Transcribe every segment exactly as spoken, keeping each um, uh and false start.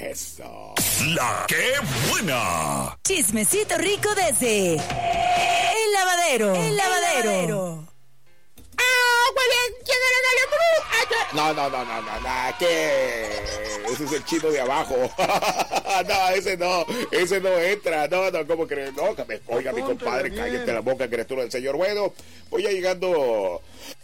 Eso. La que buena. Chismecito rico desde El Lavadero. El Lavadero. No, no, no, no, no, no, ¿qué? Ese es el chino de abajo. No, ese no, ese no entra. No, no, ¿cómo crees? No, que me, oiga, mi compadre, cállate la boca, criatura del Señor. Bueno, voy ya llegando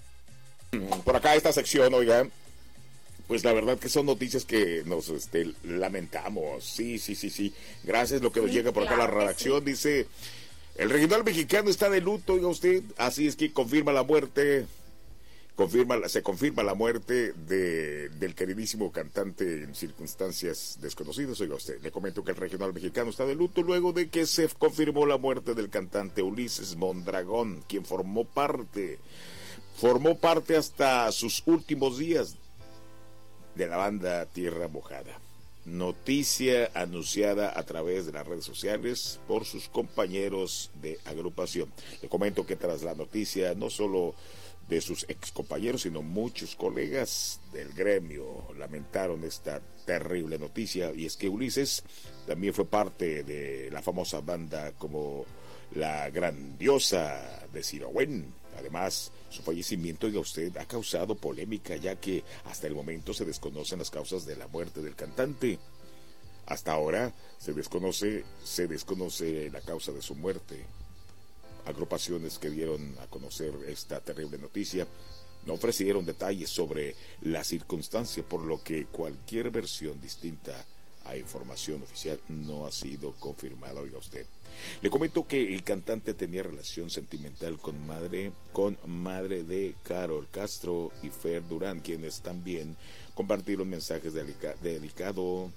por acá a esta sección, oiga. Pues la verdad que son noticias que nos este, lamentamos. Sí, sí, sí, sí. Gracias, lo que nos sí, llega por acá claro, a la redacción. Sí. Dice, el regional mexicano está de luto, oiga usted. Así es que confirma la muerte. Confirma, se confirma la muerte de, del queridísimo cantante en circunstancias desconocidas. Oiga usted, le comento que el regional mexicano está de luto luego de que se confirmó la muerte del cantante Ulises Mondragón, quien formó parte, formó parte hasta sus últimos días de la banda Tierra Mojada. Noticia anunciada a través de las redes sociales por sus compañeros de agrupación. Le comento que tras la noticia, no solo de sus ex compañeros, sino muchos colegas del gremio lamentaron esta terrible noticia, y es que Ulises también fue parte de la famosa banda como La Grandiosa de Sirowen. Además, su fallecimiento, oiga usted, ha causado polémica, ya que hasta el momento se desconocen las causas de la muerte del cantante. Hasta ahora se desconoce, se desconoce la causa de su muerte. Agrupaciones que dieron a conocer esta terrible noticia no ofrecieron detalles sobre la circunstancia, por lo que cualquier versión distinta a información oficial no ha sido confirmada, oiga usted. Le comento que el cantante tenía relación sentimental con madre, con madre de Carol Castro y Fer Durán, quienes también compartieron mensajes dedica, dedicado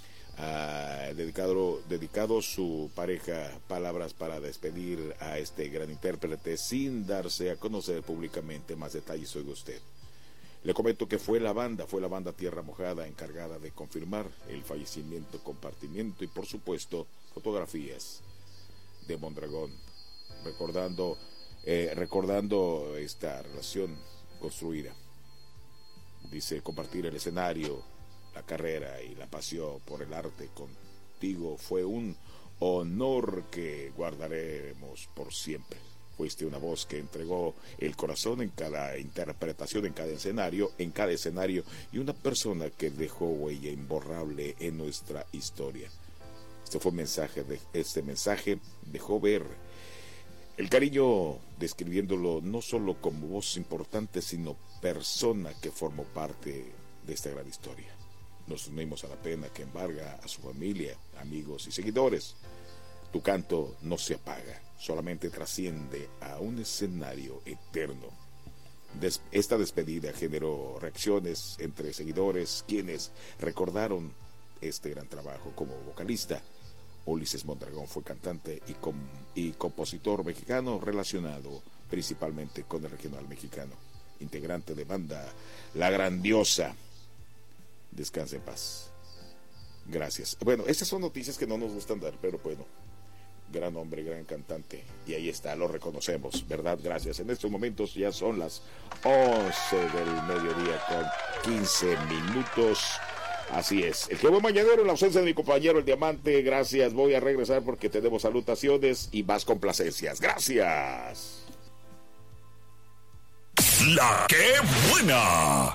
Uh, dedicado, dedicado su pareja palabras para despedir a este gran intérprete sin darse a conocer públicamente más detalles, oiga usted. Le comento que fue la banda, fue la banda Tierra Mojada encargada de confirmar el fallecimiento, compartimiento y por supuesto fotografías de Mondragón, recordando, eh, recordando esta relación construida. Dice, compartir el escenario, la carrera y la pasión por el arte contigo fue un honor que guardaremos por siempre. Fuiste una voz que entregó el corazón en cada interpretación, en cada escenario, en cada escenario, y una persona que dejó huella imborrable en nuestra historia. Este fue un mensaje, de, este mensaje dejó ver el cariño, describiéndolo no solo como voz importante, sino persona que formó parte de esta gran historia. Nos unimos a la pena que embarga a su familia, amigos y seguidores. Tu canto no se apaga, solamente trasciende a un escenario eterno. Des- esta despedida generó reacciones entre seguidores, quienes recordaron este gran trabajo como vocalista. Ulises Mondragón fue cantante y, com- y compositor mexicano relacionado principalmente con el regional mexicano. Integrante de banda La Grandiosa. Descanse en paz. Gracias. Bueno, estas son noticias que no nos gustan dar, pero bueno, gran hombre, gran cantante, y ahí está, lo reconocemos, ¿verdad? Gracias. En estos momentos ya son las once del mediodía con quince minutos. Así es. El Jehová Mañanero, en la ausencia de mi compañero el Diamante. Gracias. Voy a regresar porque tenemos salutaciones y más complacencias. Gracias. La que buena.